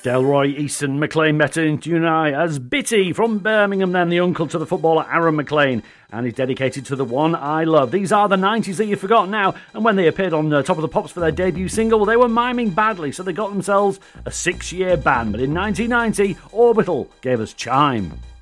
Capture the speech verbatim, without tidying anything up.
Delroy, Easton, McLean, Metten, Dunai as Bitty from Birmingham, then the uncle to the footballer Aaron McLean, and he's dedicated to the one I love. These are the nineties that you've forgotten now, and when they appeared on uh, Top of the Pops for their debut single, well, they were miming badly, so they got themselves a six-year ban. But in nineteen ninety, Orbital gave us Chime.